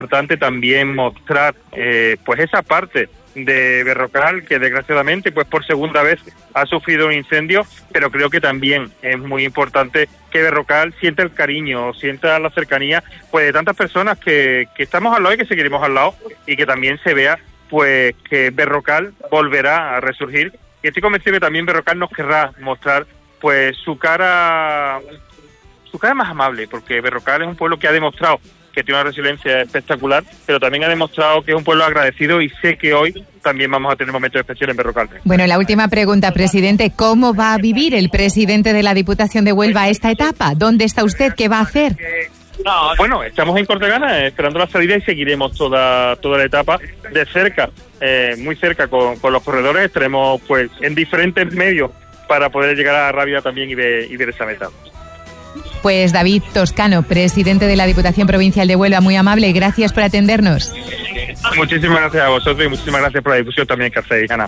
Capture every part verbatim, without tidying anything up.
importante también mostrar eh, pues esa parte de Berrocal que desgraciadamente pues por segunda vez ha sufrido un incendio, pero creo que también es muy importante que Berrocal sienta el cariño, sienta la cercanía pues de tantas personas que, que estamos al lado y que seguiremos al lado, y que también se vea pues que Berrocal volverá a resurgir, y estoy convencido que también Berrocal nos querrá mostrar pues su cara su cara más amable, porque Berrocal es un pueblo que ha demostrado que tiene una resiliencia espectacular, pero también ha demostrado que es un pueblo agradecido, y sé que hoy también vamos a tener momentos especiales en Berrocal. Bueno, la última pregunta, presidente. ¿Cómo va a vivir el presidente de la Diputación de Huelva esta etapa? ¿Dónde está usted? ¿Qué va a hacer? No, bueno, estamos en Cortegana esperando la salida y seguiremos toda toda la etapa de cerca, eh, muy cerca con, con los corredores. Estaremos pues en diferentes medios para poder llegar a Rábida también y ver, y ver esa meta. Pues David Toscano, presidente de la Diputación Provincial de Huelva, muy amable, gracias por atendernos. Muchísimas gracias a vosotros y muchísimas gracias por la difusión también que hacéis, Ana.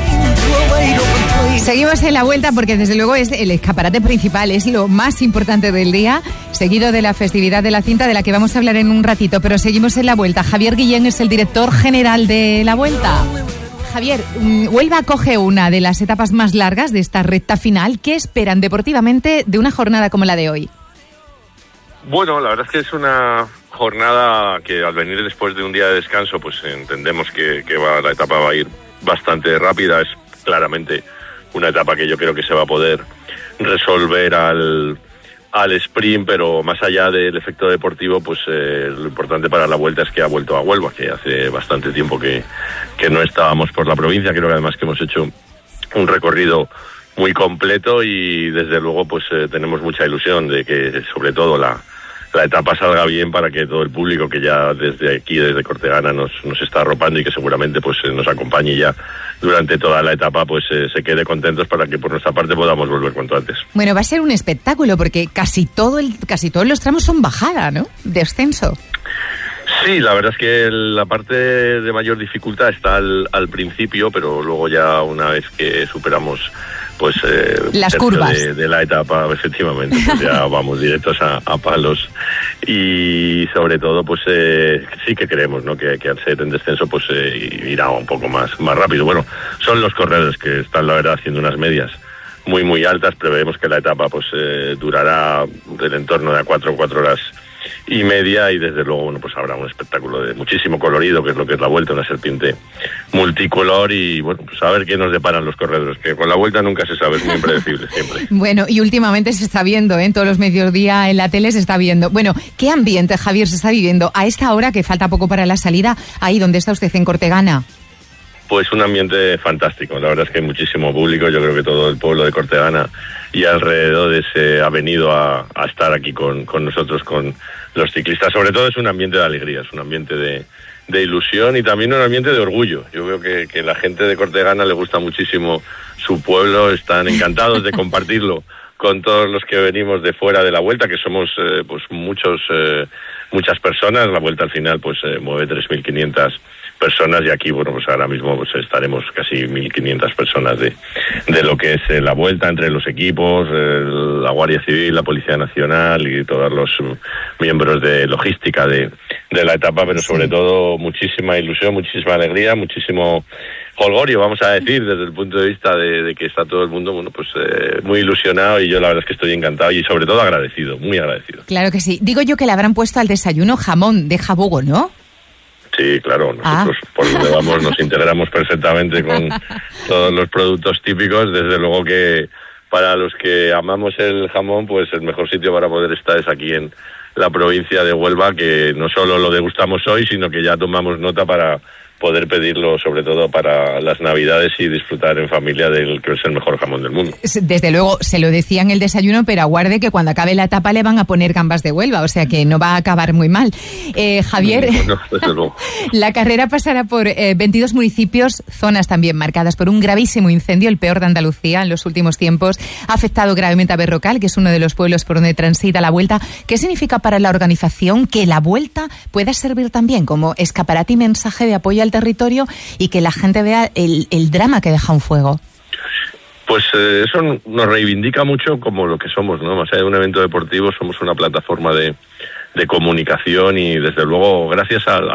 Seguimos en la vuelta porque desde luego es el escaparate principal, es lo más importante del día, seguido de la festividad de la cinta, de la que vamos a hablar en un ratito, pero seguimos en la vuelta. Javier Guillén es el director general de la vuelta. Javier, Huelva coge una de las etapas más largas de esta recta final. ¿Qué esperan deportivamente de una jornada como la de hoy? Bueno, la verdad es que es una jornada que al venir después de un día de descanso, pues entendemos que, que va, la etapa va a ir bastante rápida. Es claramente una etapa que yo creo que se va a poder resolver al, al sprint, pero más allá del efecto deportivo, pues eh, lo importante para la vuelta es que ha vuelto a Huelva, que hace bastante tiempo que, que no estábamos por la provincia. Creo que además que hemos hecho un recorrido muy completo y desde luego pues eh, tenemos mucha ilusión de que sobre todo la la etapa salga bien, para que todo el público que ya desde aquí, desde Cortegana, nos, nos está arropando y que seguramente pues nos acompañe ya durante toda la etapa, pues eh, se quede contentos, para que por nuestra parte podamos volver cuanto antes. Bueno, va a ser un espectáculo porque casi todo el casi todos los tramos son bajada, ¿no? Descenso. Sí, la verdad es que la parte de mayor dificultad está al, al principio, pero luego ya una vez que superamos pues eh, las curvas de, de la etapa, efectivamente, pues ya vamos directos a, a palos, y sobre todo pues eh, sí que creemos, ¿no?, que, que al ser en descenso pues eh, irá un poco más más rápido. Bueno, son los corredores que están la verdad haciendo unas medias muy muy altas. Preveemos que la etapa pues eh, durará del entorno de a cuatro cuatro horas y media, y desde luego bueno pues habrá un espectáculo de muchísimo colorido, que es lo que es la vuelta, una serpiente multicolor, y bueno pues a ver qué nos deparan los corredores, que con la vuelta nunca se sabe, es muy impredecible siempre. Bueno, y últimamente se está viendo, ¿eh? En todos los mediodía en la tele se está viendo. Bueno, ¿qué ambiente, Javier, se está viviendo a esta hora, que falta poco para la salida, ahí donde está usted, en Cortegana? Pues un ambiente fantástico, la verdad es que hay muchísimo público. Yo creo que todo el pueblo de Cortegana y alrededores se ha venido a, a estar aquí con, con nosotros, con los ciclistas. Sobre todo es un ambiente de alegría, es un ambiente de, de ilusión y también un ambiente de orgullo. Yo veo que, que la gente de Cortegana le gusta muchísimo su pueblo, están encantados de compartirlo con todos los que venimos de fuera de la vuelta, que somos eh, pues muchos eh, muchas personas. La vuelta al final pues eh, mueve tres mil quinientas personas, y aquí bueno pues ahora mismo pues estaremos casi mil quinientas personas de, de lo que es eh, la vuelta, entre los equipos, eh, la Guardia Civil, la Policía Nacional y todos los uh, miembros de logística de, de la etapa, pero sobre todo muchísima ilusión, muchísima alegría, muchísimo jolgorio, vamos a decir, desde el punto de vista de, de que está todo el mundo bueno pues eh, muy ilusionado, y yo la verdad es que estoy encantado y sobre todo agradecido, muy agradecido. Claro que sí. Digo yo que le habrán puesto al desayuno jamón de jabugo, ¿no? Sí, claro, nosotros ah. por donde vamos nos integramos perfectamente con todos los productos típicos. Desde luego que para los que amamos el jamón, pues el mejor sitio para poder estar es aquí en la provincia de Huelva, que no solo lo degustamos hoy, sino que ya tomamos nota para poder pedirlo, sobre todo para las Navidades, y disfrutar en familia del que es el mejor jamón del mundo. Desde luego, se lo decía en el desayuno, pero aguarde que cuando acabe la etapa le van a poner gambas de Huelva, o sea que no va a acabar muy mal. Eh, Javier, no, desde luego. La carrera pasará por eh, veintidós municipios, zonas también marcadas por un gravísimo incendio, el peor de Andalucía en los últimos tiempos. Ha afectado gravemente a Berrocal, que es uno de los pueblos por donde transita la Vuelta. ¿Qué significa para la organización que la Vuelta pueda servir también como escaparate y mensaje de apoyo al territorio, y que la gente vea el, el drama que deja un fuego? Pues eh, eso nos reivindica mucho como lo que somos, ¿no? Más allá de un evento deportivo, somos una plataforma de, de comunicación y desde luego gracias a